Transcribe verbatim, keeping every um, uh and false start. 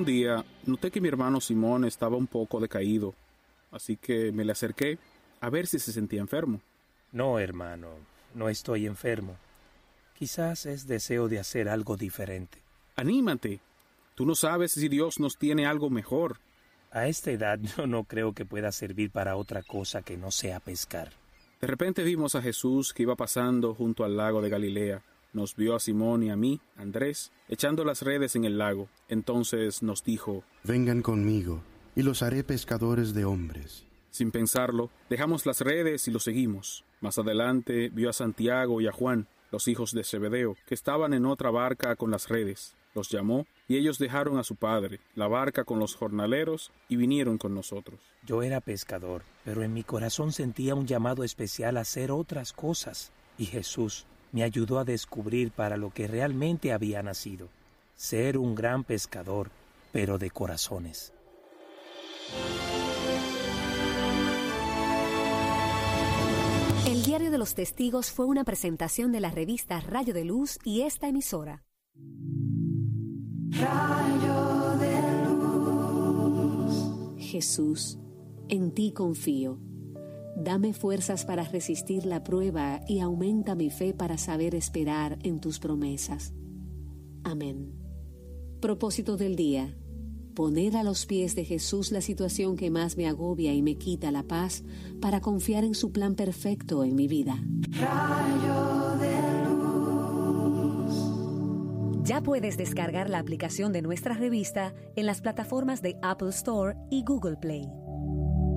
día noté que mi hermano Simón estaba un poco decaído, así que me le acerqué a ver si se sentía enfermo. No, hermano, no estoy enfermo. Quizás es deseo de hacer algo diferente. ¡Anímate! Tú no sabes si Dios nos tiene algo mejor. A esta edad yo no creo que pueda servir para otra cosa que no sea pescar. De repente vimos a Jesús que iba pasando junto al lago de Galilea. Nos vio a Simón y a mí, Andrés, echando las redes en el lago. Entonces nos dijo: «Vengan conmigo, y los haré pescadores de hombres». Sin pensarlo, dejamos las redes y lo seguimos. Más adelante vio a Santiago y a Juan, los hijos de Zebedeo, que estaban en otra barca con las redes. Los llamó, y ellos dejaron a su padre, la barca con los jornaleros, y vinieron con nosotros. Yo era pescador, pero en mi corazón sentía un llamado especial a hacer otras cosas. Y Jesús me ayudó a descubrir para lo que realmente había nacido: ser un gran pescador, pero de corazones. El Diario de los Testigos fue una presentación de la revista Rayo de Luz y esta emisora. Rayo de luz. Jesús, en ti confío. Dame fuerzas para resistir la prueba y aumenta mi fe para saber esperar en tus promesas. Amén. Propósito del día: poner a los pies de Jesús la situación que más me agobia y me quita la paz para confiar en su plan perfecto en mi vida. Rayo de luz. Ya puedes descargar la aplicación de nuestra revista en las plataformas de Apple Store y Google Play.